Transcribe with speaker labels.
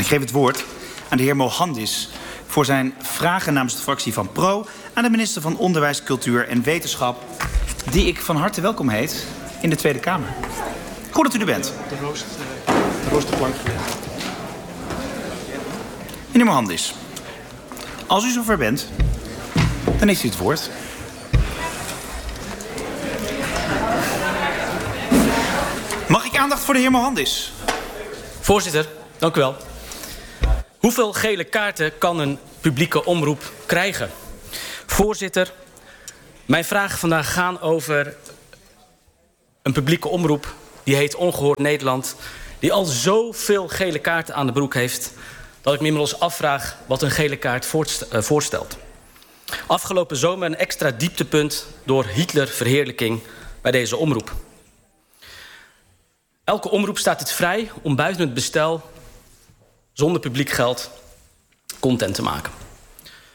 Speaker 1: geef het woord aan de heer Mohandis voor zijn vragen namens de fractie van PRO aan de minister van Onderwijs, Cultuur en Wetenschap, die ik van harte welkom heet in de Tweede Kamer. Goed dat u er bent.
Speaker 2: De roosterplank.
Speaker 1: Meneer Mohandis, als u zover bent, dan heeft u het woord. Mag ik aandacht voor de heer Mohandis?
Speaker 3: Voorzitter, dank u wel. Hoeveel gele kaarten kan een publieke omroep krijgen? Voorzitter, mijn vragen vandaag gaan over een publieke omroep die heet Ongehoord Nederland, die al zoveel gele kaarten aan de broek heeft dat ik me inmiddels afvraag wat een gele kaart voorstelt. Afgelopen zomer een extra dieptepunt door Hitlerverheerlijking bij deze omroep. Elke omroep staat het vrij om buiten het bestel, zonder publiek geld, content te maken.